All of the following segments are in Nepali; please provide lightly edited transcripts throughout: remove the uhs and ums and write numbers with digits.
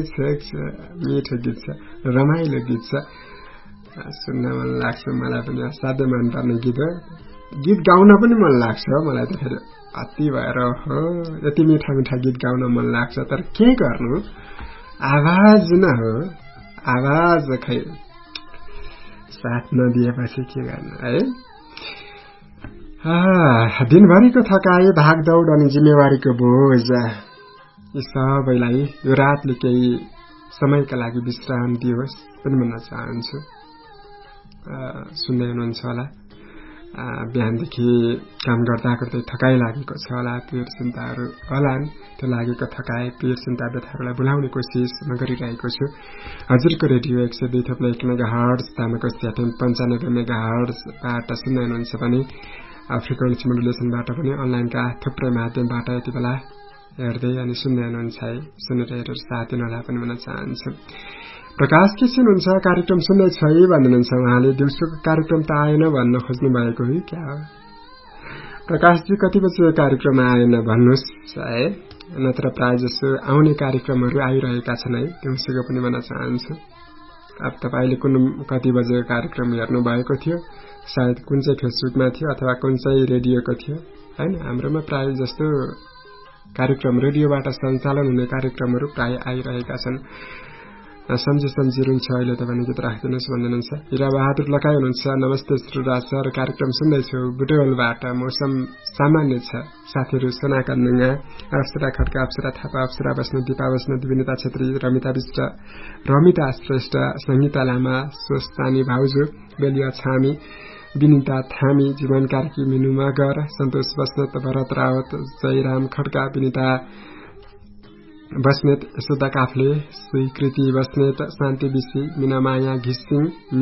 मिठो गीत छ रमाइलो गीत छ सुन्न मन लाग्छ मलाई पनि असाध्यै मनपर्ने गीत हो गीत गाउन पनि मन लाग्छ मलाई त फेरि अति भएर हो यति मिठा मिठा गीत गाउन मन लाग्छ तर के गर्नु आवाज न हो आवाज खै साथ नदिएपछि के गर्नु है दिनभरिको थकाइ भागदौड अनि जिम्मेवारीको बोझ यी सबैलाई यो रातले केही समयका लागि विश्राम दियोस् पनि भन्न चाहन्छु सुन्दै हुनुहुन्छ होला बिहानदेखि काम गर्दा गर्दै थकाइ लागेको छ होला पीड चिन्ताहरू होलान् त्यो लागेको थकाइ पीड चिन्ता व्यथाहरूलाई भुलाउने कोसिस म गरिरहेको छु हजुरको रेडियो 102.1 मेगाहर्ज तामाको स्याटेम 95 मेगाहर्जबाट सुन्दै हुनुहुन्छ भने फ्रिक्वेन्सी मोडुलेसनबाट पनि अनलाइनका थुप्रै माध्यमबाट यति बेला हेर्दै अनि सुन्दै हुनुहुन्छ है सुनेर हेरेर साथ दिनलाई पनि भन्न चाहन्छु प्रकाश के सुन्नुहुन्छ कार्यक्रम सुन्दै छ है भन्नुहुन्छ उहाँले दिउँसोको कार्यक्रम त आएन भन्न खोज्नु भएको हो क्या हो प्रकाशजी कति बजे कार्यक्रम आएन भन्नुहोस् है नत्र प्राय जसो आउने कार्यक्रमहरू आइरहेका छन् है दिउँसोको पनि भन्न चाहन्छु अब तपाईले कुन कति बजे कार्यक्रम हेर्नु भएको थियो सायद कुन चाहिँ फेसबुकमा थियो अथवा कुन चाहिँ रेडियोको थियो हैन हाम्रोमा प्राय जस्तो कार्यक्रम रेडियोबाट सञ्चालन हुने कार्यक्रमहरू प्राय आइरहेका छन् सम्झी हुनुहुन्छ अहिले तपाईले गीत राखिदिनुहोस् भन्नुहुन्छ हिरा बहादुर लकाई हुनुहुन्छ नमस्ते श्रीराज सर कार्यक्रम सुन्दैछु बुटोलबाट मौसम सामान्य छ साथीहरू सोनाका नुङ्गा अप्सरा खड्का अप्सरा थापा अप्सरा बस्ने दिपा बस्ने विनिता छेत्री रमिता विष्ट रमिता श्रेष्ठ संगीता लामा स्वस्तानी भाउजू बेलिया छामी विनिता थामी जीवन कार्की मिनु मगर सन्तोष बस्नेत भरत रावत जयराम खड्का विनिता बस्नेत यशोदा काफले स्वीकृति बस्नेत शान्ति विशी मिनामाया घिसिङ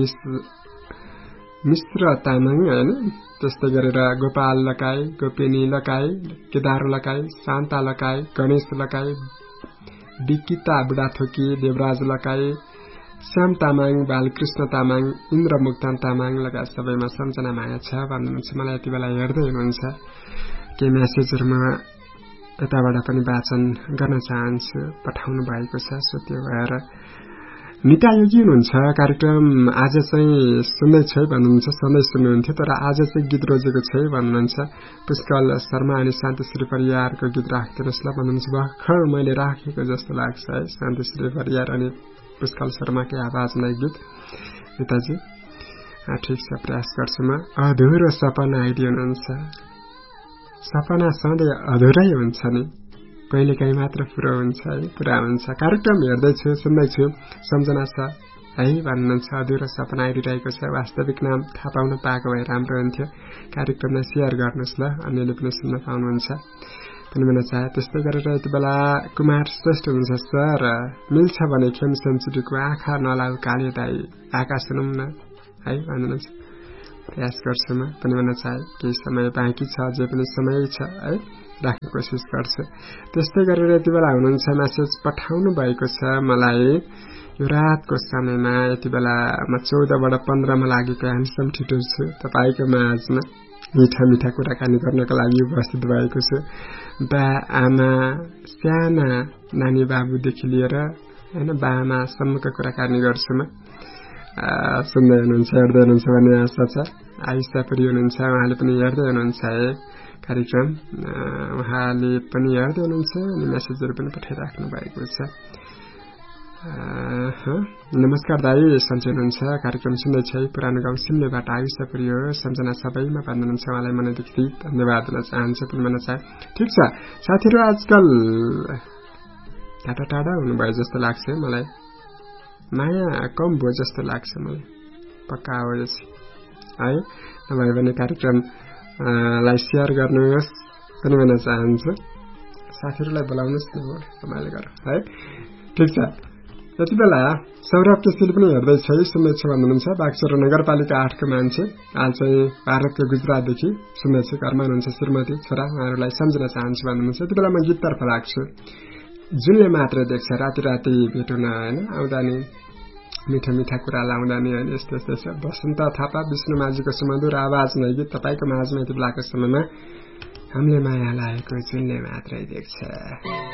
मिश्र तामाङ हैन त्यस्तै गरेर गोपाल लकाई गोपिनी लकाई केदार लकाई शान्ता लकाई गणेश लकाई विकिता बुढाथोकी देवराज लकाई श्याम तामाङ बालकृष्ण तामाङ इन्द्र मुक्तान तामाङ लगायत सबैमा सम्झना माया छ भन्नुहुन्छ मलाई यति बेला हेर्दै हुनुहुन्छ केही मेसेजहरुमा यताबाट पनि वाचन गर्न चाहन्छु पठाउनु भएको छ सो त्यो भएर निता योगी हुनुहुन्छ कार्यक्रम आज चाहिँ सुन्दै छ भन्नुहुन्छ सधैँ सुन्नुहुन्थ्यो तर आज चाहिँ गीत रोजेको छ भन्नुहुन्छ पुष्कल शर्मा अनि शान्तिश्री परियारको गीत राखिदिनुहोस् ल भन्नुहुन्छ भर्खर मैले राखेको जस्तो लाग्छ है शान्तिश्री परियार अनि पुष्कल शर्माकै आवाजमा गीत निताजी ठिक छ प्रयास गर्छु म अधुरो सपना आइदिनुहुन्छ सपना सधैँ अधुरै हुन्छ नि कहिलेकाहीँ मात्र पुरा हुन्छ है पुरा हुन्छ कार्यक्रम हेर्दैछु सुन्दैछु सम्झना छ है भन्नुहुन्छ अधुरो सपना आइरहेको छ वास्तविक नाम थाहा पाउन पाएको भए राम्रो हुन्थ्यो कार्यक्रमलाई सेयर गर्नुहोस् ल अन्यले पनि सुन्न पाउनुहुन्छ पनि भन्न चाहे त्यस्तै गरेर यति बेला कुमार श्रेष्ठ हुनुहुन्छ सर मिल्छ भने खेम सेन्चुरीको आँखा नलाउ काले दाई आँखा सुनौँ न है भन्नुहुन्छ प्रयास गर्छु म पनि भन्न चाहे केही समय बाँकी छ जे पनि समय छ है राख्ने कोसिस गर्छु त्यस्तै गरेर यति बेला हुनुहुन्छ मेसेज पठाउनु भएको छ मलाई यो रातको समयमा यति बेला म 14बाट 15 मा लागेको ह्यान्डसम ठिटो छु तपाईको माझमा मिठा मिठा कुराकानी गर्नको लागि उपस्थित भएको छु बा आमा साना नानी बाबुदेखि लिएर हैन बा आमा सम्मको कुराकानी गर्छु म सुन्दै हुनुहुन्छ हेर्दै हुनुहुन्छ भन्ने आशा छ आइसा पनि हुनुहुन्छ उहाँले पनि हेर्दै हुनुहुन्छ है कार्यक्रम उहाँले पनि हेर्दै हुनुहुन्छ अनि मेसेजहरू पनि पठाइराख्नु भएको छ नमस्कार दाई सन्चै हुनुहुन्छ कार्यक्रम सुन्दैछ है पुरानो गाउँ सिमलेबाट आइसा पनि हो सम्झना सबैमा भन्नुहुन्छ उहाँलाई मनदेखि धन्यवाद दिन चाहन्छु पनि भन्न चाहे ठिक छ साथीहरू आजकल टाढा टाढा हुनुभयो जस्तो लाग्छ मलाई माया कम भयो जस्तो लाग्छ मलाई पक्का हो यस है नभए भने कार्यक्रमलाई सेयर गर्नुहोस् पनि भन्न चाहन्छु साथीहरूलाई बोलाउनुहोस् न रमाइलो गरौँ है ठिक छ यति बेला सौरभ केसीले पनि हेर्दैछ है सुन्दैछ भन्नुहुन्छ बागचोरा नगरपालिका 8 को मान्छे हाल चाहिँ भारतको गुजरातदेखि सुन्दैछ घरमा हुनुहुन्छ श्रीमती छोरा उहाँहरूलाई सम्झना चाहन्छु भन्नुहुन्छ यति बेला म गीततर्फ लाग्छु जुनले मात्र देख्छ राति राति भेट हुन हैन आउँदा नि मिठा मिठा कुरा लाउँदा नि हैन यस्तो यस्तो बसन्त थापा विष्णु माझीको सुमधुर आवाज नै गीत तपाईको माझमा यति बेलाको समयमा हामीले माया लागेको जुनले मात्रै देख्छ